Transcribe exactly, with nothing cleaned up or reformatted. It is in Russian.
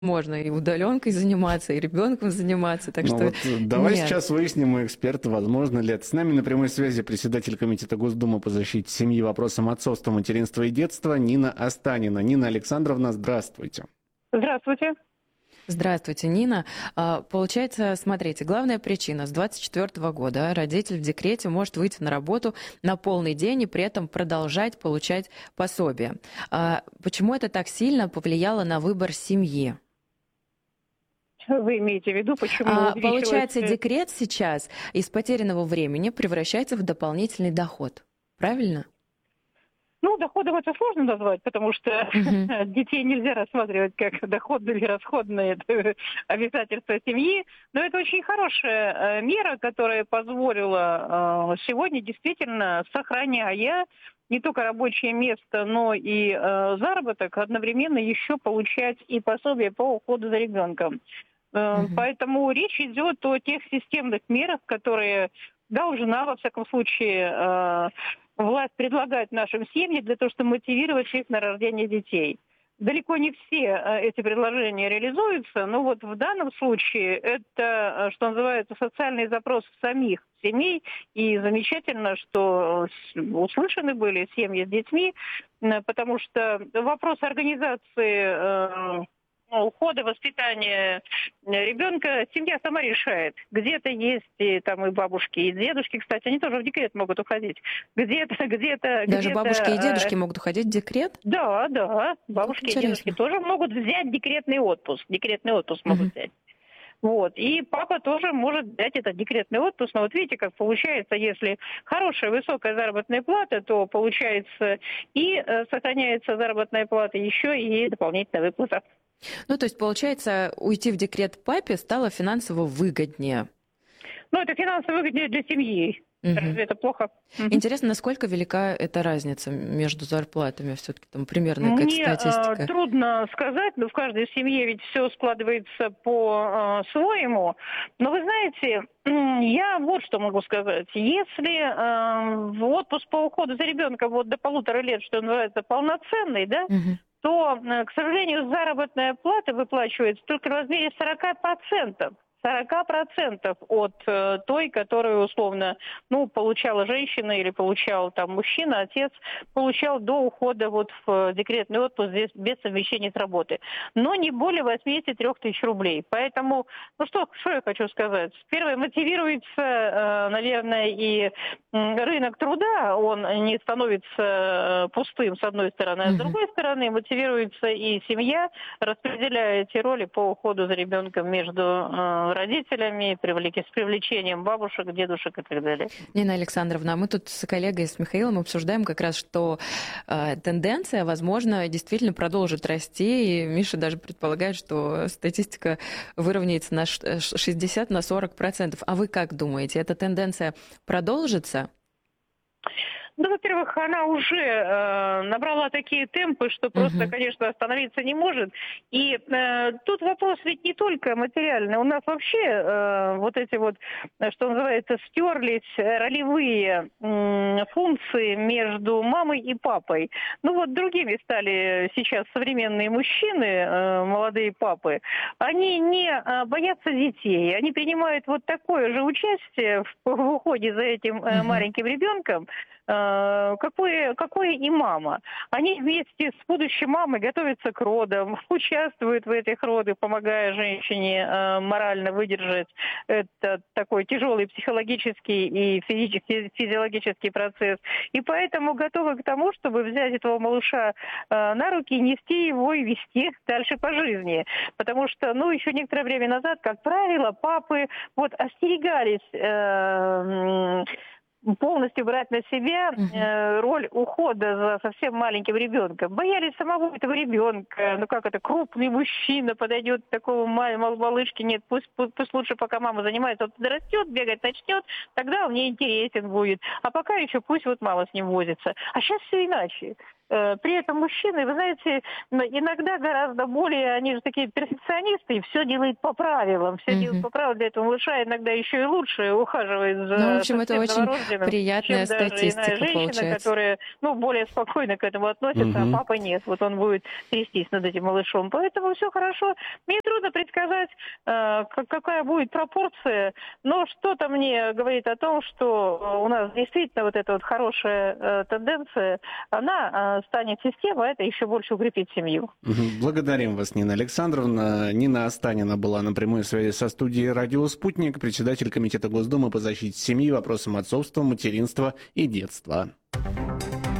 Можно и удаленкой заниматься, и ребенком заниматься, так Ну что вот давай нет. сейчас выясним у эксперта, возможно ли это. С нами на прямой связи председатель Комитета Госдумы по защите семьи, вопросам отцовства, материнства и детства Нина Останина. Нина Александровна, здравствуйте. Здравствуйте. Здравствуйте, Нина. А, Получается, смотрите, главная причина: с двадцать четвёртого года родитель в декрете может выйти на работу на полный день и при этом продолжать получать пособие. А Почему это так сильно повлияло на выбор семьи? Вы имеете в виду, почему А, увеличилось... Получается, э, декрет сейчас из потерянного времени превращается в дополнительный доход. Правильно? Ну, доходом это сложно назвать, потому что Мгм. детей нельзя рассматривать как доходные или расходные это обязательства семьи. Но это очень хорошая э, мера, которая позволила э, сегодня действительно, сохраняя не только рабочее место, но и э, заработок, одновременно еще получать и пособие по уходу за ребенком. Э, Мгм. Поэтому речь идет о тех системных мерах, которые должна, во всяком случае, э, власть предлагать нашим семьям для того, чтобы мотивировать их на рождение детей. Далеко не все э, эти предложения реализуются, но вот в данном случае это, э, что называется, социальный запрос самих семей, и замечательно, что с- услышаны были семьи с детьми, э, потому что вопрос организации э, ну, ухода, воспитания ребенка семья сама решает. Где-то есть и, там, и бабушки, и дедушки, кстати, они тоже в декрет могут уходить. Где-то, где-то, Даже где-то... бабушки и э, дедушки могут уходить в декрет? да, да, Как бабушки и дедушки интересно. тоже могут взять декретный отпуск. Декретный отпуск могут Мгм. взять. Вот. И папа тоже может взять этот декретный отпуск. Но вот видите, как получается, если хорошая высокая заработная плата, то получается и э, сохраняется заработная плата, еще и дополнительная выплата. Ну, то есть, получается, уйти в декрет папе стало финансово выгоднее. Ну, это финансово выгоднее для семьи. Мгм. Разве это плохо? Мгм. Интересно, насколько велика эта разница между зарплатами? Все-таки там примерная какая-то Мне э, статистика. трудно сказать, но в каждой семье ведь все складывается по-своему. Но вы знаете, м, я вот что могу сказать. Если э, в отпуск по уходу за ребенком вот до полутора лет, что называется, полноценный, да, Мгм. то, э, к сожалению, заработная плата выплачивается только в размере сорока процентов. сорок процентов от э, той, которую условно, ну, получала женщина или получал там мужчина, отец, получал до ухода вот в э, декретный отпуск здесь без совмещения с работы. Но не более восемьдесят три тысячи рублей. Поэтому, ну что, что я хочу сказать? Первое, мотивируется, э, наверное, и м, рынок труда, он не становится э, пустым с одной стороны, а с Мгм. другой стороны мотивируется и семья, распределяя эти роли по уходу за ребенком между э, родителями, привлек- с привлечением бабушек, дедушек и так далее. Нина Александровна, а мы тут с коллегой, с Михаилом обсуждаем как раз, что э, тенденция, возможно, действительно продолжит расти, и Миша даже предполагает, что статистика выровняется на ш- э, ш- шестьдесят на сорок процентов. А вы как думаете, эта тенденция продолжится? Ну, во-первых, она уже э, набрала такие темпы, что просто, Мгм. конечно, остановиться не может. И э, тут вопрос ведь не только материальный. У нас вообще э, вот эти вот, э, что называется, стерлись ролевые м, функции между мамой и папой. Ну вот другими стали сейчас современные мужчины, э, молодые папы. Они не э, боятся детей. Они принимают вот такое же участие в, в уходе за этим э, Мгм. маленьким ребенком, э, какое, какое и мама. Они вместе с будущей мамой готовятся к родам, участвуют в этих родах, помогая женщине э, морально выдержать этот такой тяжелый психологический и физический, физиологический процесс. И поэтому готовы к тому, чтобы взять этого малыша э, на руки, нести его и вести дальше по жизни. Потому что, ну, еще некоторое время назад, как правило, папы вот остерегались э, полностью брать на себя Мгм. э, роль ухода за совсем маленьким ребенком. Боялись самого этого ребенка. Ну как это, крупный мужчина подойдет к такому мал- мал- малышке. Нет, пусть, пусть, пусть лучше пока мама занимается, вот подрастет, бегать начнет, тогда он мне интересен будет. А пока еще пусть вот мама с ним возится. А сейчас все иначе. При этом мужчины, вы знаете, иногда гораздо более, они же такие перфекционисты, и все делают по правилам, все mm-hmm. делают по правилам, для этого малыша иногда еще и лучше ухаживает за ну, в общем, это очень приятная чем статистика даже иная женщина, получается. Которая, ну, более спокойно к этому относится, mm-hmm. а папа нет, вот он будет трястись над этим малышом, поэтому все хорошо. Мне трудно предсказать, какая будет пропорция, но что-то мне говорит о том, что у нас действительно вот эта вот хорошая тенденция, она станет системой, а это еще больше укрепит семью. Благодарим вас, Нина Александровна. Нина Останина была на прямой связи со студией «Радио Спутник», председатель Комитета Госдумы по защите семьи, вопросам отцовства, материнства и детства.